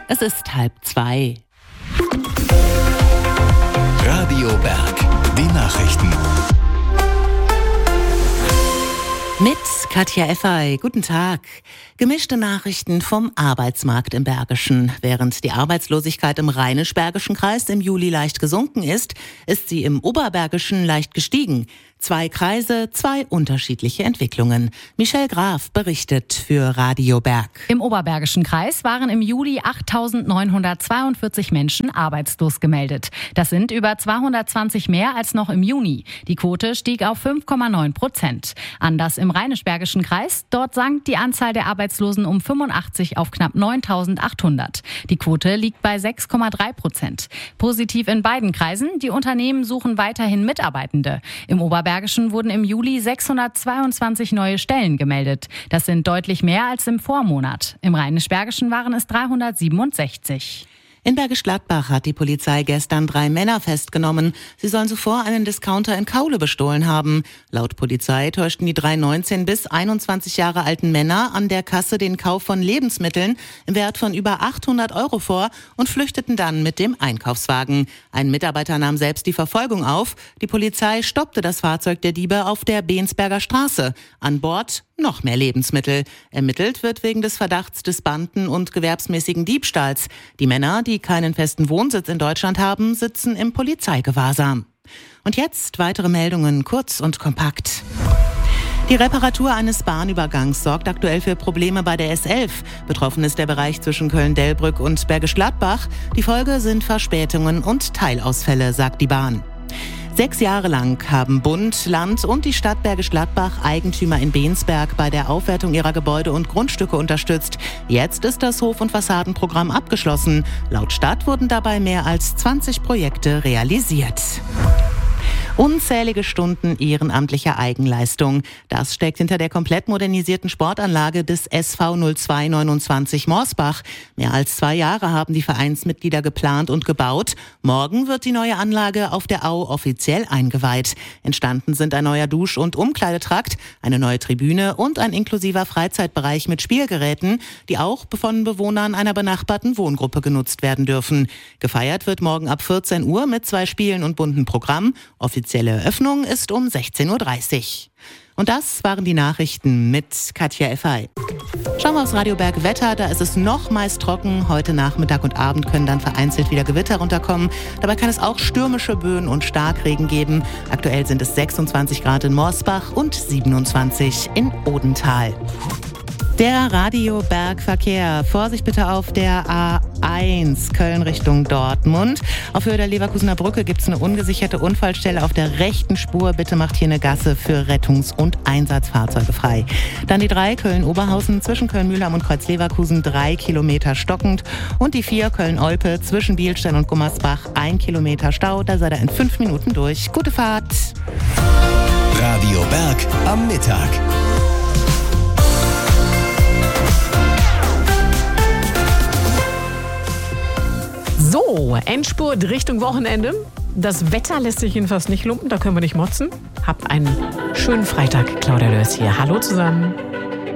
Es ist 1:30. Radio Berg, die Nachrichten. Mit Katja Effey, guten Tag. Gemischte Nachrichten vom Arbeitsmarkt im Bergischen. Während die Arbeitslosigkeit im Rheinisch-Bergischen Kreis im Juli leicht gesunken ist, ist sie im Oberbergischen leicht gestiegen. 2 Kreise, 2 unterschiedliche Entwicklungen. Michelle Graf berichtet für Radio Berg. Im Oberbergischen Kreis waren im Juli 8.942 Menschen arbeitslos gemeldet. Das sind über 220 mehr als noch im Juni. Die Quote stieg auf 5,9%. Anders im Rheinisch-Bergischen Kreis. Dort sank die Anzahl der Arbeitslosen um 85 auf knapp 9.800. Die Quote liegt bei 6,3%. Positiv in beiden Kreisen. Die Unternehmen suchen weiterhin Mitarbeitende. Im Oberbergischen wurden im Juli 622 neue Stellen gemeldet. Das sind deutlich mehr als im Vormonat. Im Rheinisch-Bergischen waren es 367. In Bergisch Gladbach hat die Polizei gestern 3 Männer festgenommen. Sie sollen zuvor einen Discounter in Kaule bestohlen haben. Laut Polizei täuschten die 3 19 bis 21 Jahre alten Männer an der Kasse den Kauf von Lebensmitteln im Wert von über 800 € vor und flüchteten dann mit dem Einkaufswagen. Ein Mitarbeiter nahm selbst die Verfolgung auf. Die Polizei stoppte das Fahrzeug der Diebe auf der Bensberger Straße. An Bord noch mehr Lebensmittel. Ermittelt wird wegen des Verdachts des Banden- und gewerbsmäßigen Diebstahls. Die Männer, die keinen festen Wohnsitz in Deutschland haben, sitzen im Polizeigewahrsam. Und jetzt weitere Meldungen, kurz und kompakt. Die Reparatur eines Bahnübergangs sorgt aktuell für Probleme bei der S11. Betroffen ist der Bereich zwischen Köln-Delbrück und Bergisch Gladbach. Die Folge sind Verspätungen und Teilausfälle, sagt die Bahn. 6 Jahre lang haben Bund, Land und die Stadt Bergisch Gladbach Eigentümer in Bensberg bei der Aufwertung ihrer Gebäude und Grundstücke unterstützt. Jetzt ist das Hof- und Fassadenprogramm abgeschlossen. Laut Stadt wurden dabei mehr als 20 Projekte realisiert. Unzählige Stunden ehrenamtlicher Eigenleistung. Das steckt hinter der komplett modernisierten Sportanlage des SV 0229 Morsbach. Mehr als 2 Jahre haben die Vereinsmitglieder geplant und gebaut. Morgen wird die neue Anlage auf der Au offiziell eingeweiht. Entstanden sind ein neuer Dusch- und Umkleidetrakt, eine neue Tribüne und ein inklusiver Freizeitbereich mit Spielgeräten, die auch von Bewohnern einer benachbarten Wohngruppe genutzt werden dürfen. Gefeiert wird morgen ab 14 Uhr mit 2 Spielen und bunten Programm. Offizielle Eröffnung ist um 16:30 Uhr. Und das waren die Nachrichten mit Katja Effey. Schauen wir aufs Radio Berg Wetter, da ist es noch meist trocken. Heute Nachmittag und Abend können dann vereinzelt wieder Gewitter runterkommen. Dabei kann es auch stürmische Böen und Starkregen geben. Aktuell sind es 26 Grad in Morsbach und 27 in Odenthal. Der Radio-Berg-Verkehr. Vorsicht bitte auf der A1 Köln Richtung Dortmund. Auf Höhe der Leverkusener Brücke gibt es eine ungesicherte Unfallstelle auf der rechten Spur. Bitte macht hier eine Gasse für Rettungs- und Einsatzfahrzeuge frei. Dann die 3 Köln-Oberhausen zwischen Köln-Mühlheim und Kreuz-Leverkusen 3 Kilometer stockend. Und die 4 Köln-Olpe zwischen Bielstein und Gummersbach 1 Kilometer Stau. Da seid ihr in 5 Minuten durch. Gute Fahrt! Radio Berg am Mittag. So, Endspurt Richtung Wochenende. Das Wetter lässt sich jedenfalls nicht lumpen, da können wir nicht motzen. Habt einen schönen Freitag. Claudia Lörs hier. Hallo zusammen.